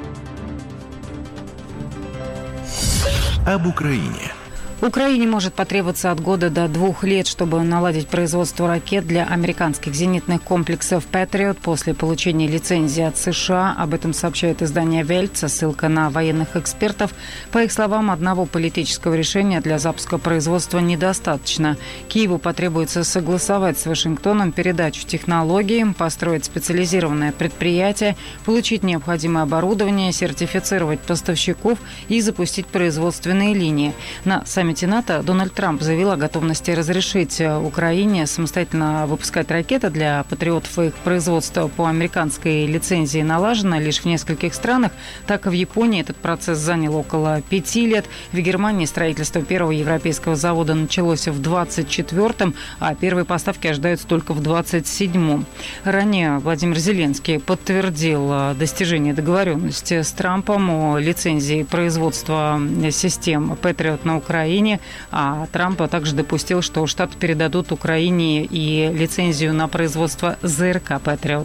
Об Украине. Украине может потребоваться от года до двух лет, чтобы наладить производство ракет для американских зенитных комплексов «Патриот» после получения лицензии от США. Об этом сообщает издание «Вельт» со ссылкой на военных экспертов. По их словам, одного политического решения для запуска производства недостаточно. Киеву потребуется согласовать с Вашингтоном передачу технологий, построить специализированное предприятие, получить необходимое оборудование, сертифицировать поставщиков и запустить производственные линии. На саммите НАТО Дональд Трамп заявил о готовности разрешить Украине самостоятельно выпускать ракеты для патриотов. Их производство по американской лицензии налажено лишь в нескольких странах. Так и в Японии этот процесс занял около пяти лет. В Германии строительство первого европейского завода началось в двадцать четвёртом, а первые поставки ожидаются только в двадцать седьмом. Ранее Владимир Зеленский подтвердил достижение договоренности с Трампом о лицензии производства систем «Патриот» на Украине. А Трамп также допустил, что Штаты передадут Украине и лицензию на производство ЗРК «Патриот».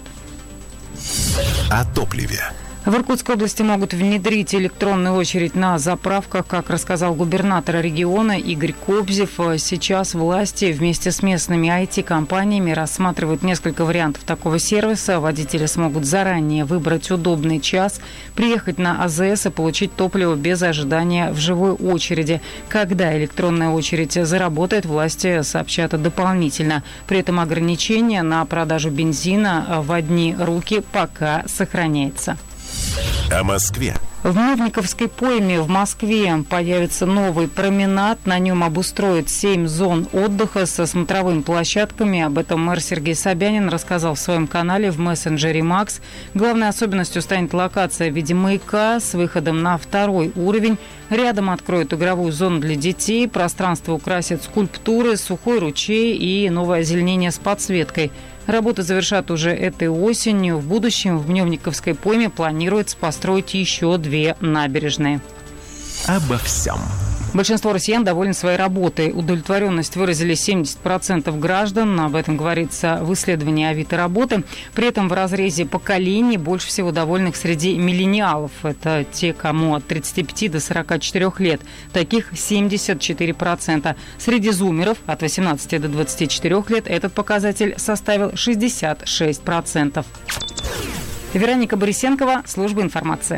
О топливе. В Иркутской области могут внедрить электронную очередь на заправках, как рассказал губернатор региона Игорь Кобзев. Сейчас власти вместе с местными ай ти-компаниями рассматривают несколько вариантов такого сервиса. Водители смогут заранее выбрать удобный час, приехать на а зэ эс и получить топливо без ожидания в живой очереди. Когда электронная очередь заработает, власти сообщат дополнительно. При этом ограничение на продажу бензина в одни руки пока сохраняется. О Москве. В Мурниковской пойме в Москве появится новый променад. На нем обустроят семь зон отдыха со смотровыми площадками. Об этом мэр Сергей Собянин рассказал в своем канале в мессенджере Макс. Главной особенностью станет локация в виде маяка с выходом на второй уровень. Рядом откроют игровую зону для детей. Пространство украсят скульптуры, сухой ручей и новое озеленение с подсветкой. Работы завершат уже этой осенью. В будущем в Мневниковской пойме планируется построить еще две набережные. Обо всем. Большинство россиян довольны своей работой. Удовлетворенность выразили семьдесят процентов граждан. Об этом говорится в исследовании Авито работы. При этом в разрезе поколений больше всего довольных среди миллениалов. Это те, кому от тридцати пяти до сорока четырёх лет. Таких семьдесят четыре процента. Среди зумеров от восемнадцати до двадцати четырёх лет этот показатель составил шестьдесят шесть процентов. Вероника Борисенкова, служба информации.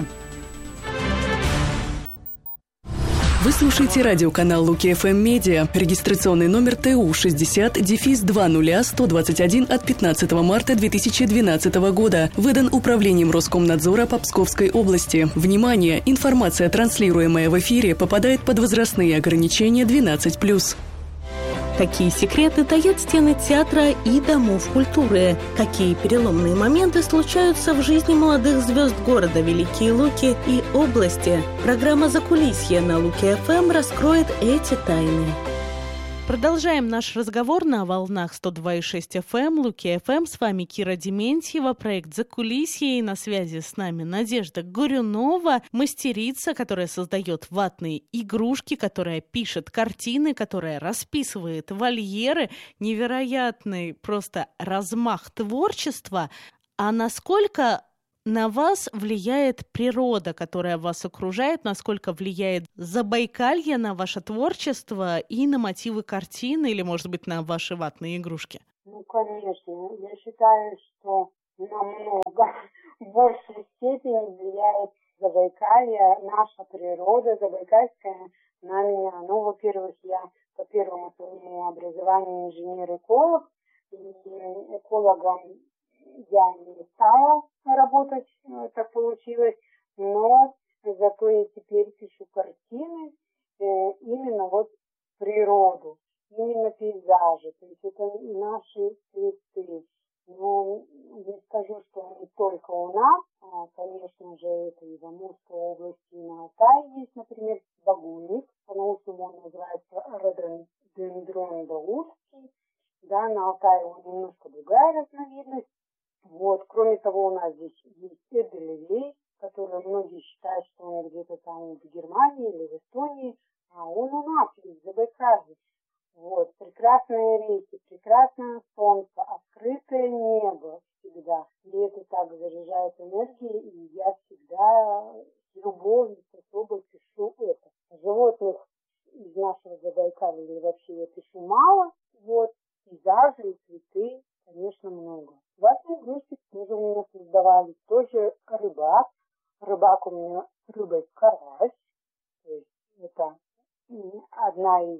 Вы слушаете радиоканал Луки эф эм Медиа. Регистрационный номер тэ у шестьдесят дефис два ноль сто двадцать один от пятнадцатого марта две тысячи двенадцатого года. Выдан Управлением Роскомнадзора по Псковской области. Внимание! Информация, транслируемая в эфире, попадает под возрастные ограничения двенадцать плюс. Какие секреты таят стены театра и домов культуры? Какие переломные моменты случаются в жизни молодых звезд города Великие Луки и области? Программа «Закулисье» на Луки-ФМ раскроет эти тайны. Продолжаем наш разговор на волнах сто два и шесть эф эм, Луки эф эм. С вами Кира Дементьева, проект «Закулисье». И на связи с нами Надежда Горюнова, мастерица, которая создает ватные игрушки, которая пишет картины, которая расписывает вольеры. Невероятный просто размах творчества. А насколько на вас влияет природа, которая вас окружает, насколько влияет Забайкалье на ваше творчество и на мотивы картины или, может быть, на ваши ватные игрушки? Ну, конечно. Я считаю, что намного большей степени влияет Забайкалье, наша природа забайкальская на меня. Ну, во-первых, я по первому своему образованию инженер-эколог, и экологом я не стала работать, так получилось, но зато я теперь пишу картины э, именно вот природу, именно пейзажи, то есть это наши цветы. Но не скажу, что не только у нас, а, конечно же, это и в Амурской области, и на Алтае есть, например, багульник, по-научному он называется рододендрон даурский, да, на Алтае он немножко другая разновидность. Вот, кроме того, у нас здесь есть эдельвейс, который многие считают, что он где-то там в Германии или в Эстонии, а он у нас есть, в Забайкалье. Вот, прекрасные реки, прекрасное солнце, открытое небо всегда. И это так заряжает энергией, и я всегда с любовью, с особой пишу это. Животных из нашего Забайкалья вообще я пишу мало, вот, пейзажи и цветы, конечно, много. Ватные игрушки тоже у меня создавались, тоже рыбак. Рыбак у меня рыба-карась, то есть это одна из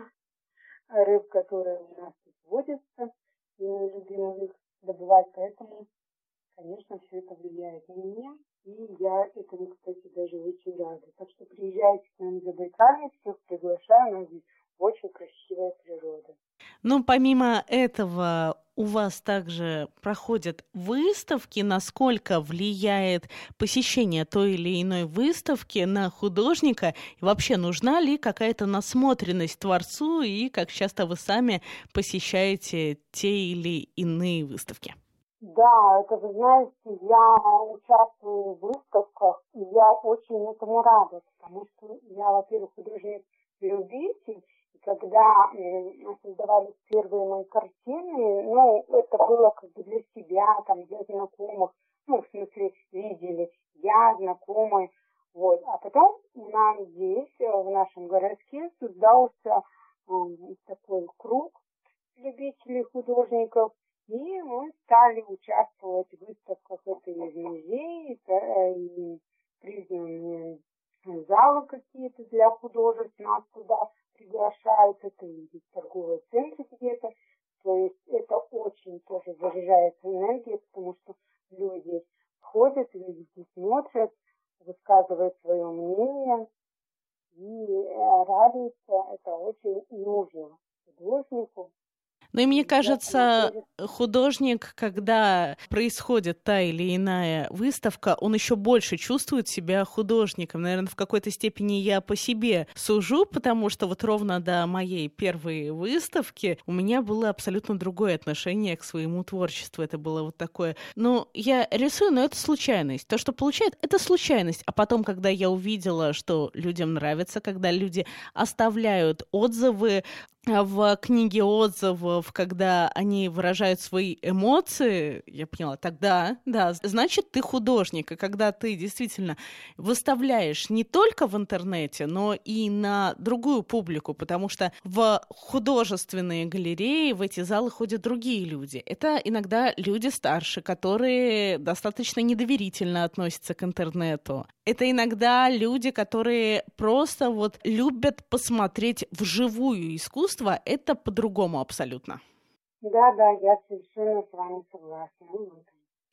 рыб, которая у нас тут водится, и мы любим их добывать, поэтому, конечно, все это влияет на меня, и я этому, кстати, даже очень рада. Так что приезжайте к нам в Забайкалье, всех приглашаю, у нас здесь очень красивая природа. Ну, помимо этого, у вас также проходят выставки. Насколько влияет посещение той или иной выставки на художника? И вообще, нужна ли какая-то насмотренность творцу? И как часто вы сами посещаете те или иные выставки? Да, это, вы знаете, я участвую в выставках, и я очень этому рада, потому что я, во-первых, художник-любитель. Когда э, создавались первые мои картины, ну, это было как бы для себя, там, для знакомых, ну, в смысле, видели, я, знакомые, вот. А потом у нас здесь, в нашем городке, создался э, такой круг любителей художников, и мы стали участвовать в выставках, это и в музее, это и признанные залы какие-то для художеств, нас туда приглашают, это и торговые центры где-то, то есть это очень тоже заряжает энергией, потому что люди ходят, люди смотрят, высказывают свое мнение и радуются, это очень нужно художнику. Ну и мне кажется, художник, когда происходит та или иная выставка, он еще больше чувствует себя художником. Наверное, в какой-то степени я по себе сужу, потому что вот ровно до моей первой выставки у меня было абсолютно другое отношение к своему творчеству. Это было вот такое, ну, я рисую, но это случайность. То, что получает, это случайность. А потом, когда я увидела, что людям нравится, когда люди оставляют отзывы в книге отзывов, когда они выражают свои эмоции, я поняла, тогда, да, значит, ты художник. И когда ты действительно выставляешь не только в интернете, но и на другую публику, потому что в художественные галереи, в эти залы ходят другие люди. Это иногда люди старше, которые достаточно недоверительно относятся к интернету. Это иногда люди, которые просто вот любят посмотреть вживую искусство. Это по-другому абсолютно. Да, да, я совершенно с вами согласна.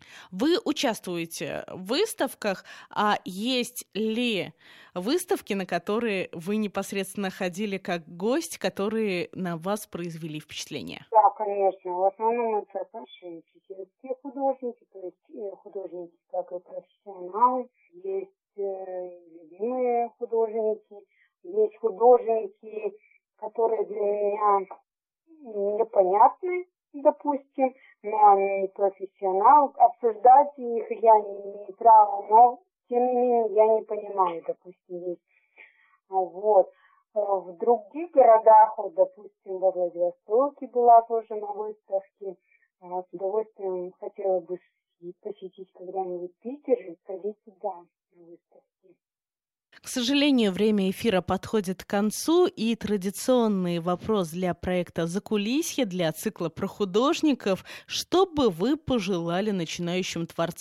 Вы участвуете в выставках, а есть ли выставки, на которые вы непосредственно ходили как гость, которые на вас произвели впечатление? Да, конечно. В основном это наши чеченские художники, то есть художники, как и профессионалы. Есть э, любимые художники, есть художники, которые для меня непонятны, допустим, но они профессионалы. Обсуждать их я не имею права, но тем не менее я не понимаю, допустим, есть. Вот. В других городах, вот, допустим, во Владивостоке была тоже на выставке. С удовольствием хотела бы посетить когда-нибудь Питер и сходить туда на выставке. К сожалению, время эфира подходит к концу, и традиционный вопрос для проекта «Закулисье», для цикла про художников. Что бы вы пожелали начинающим творцам?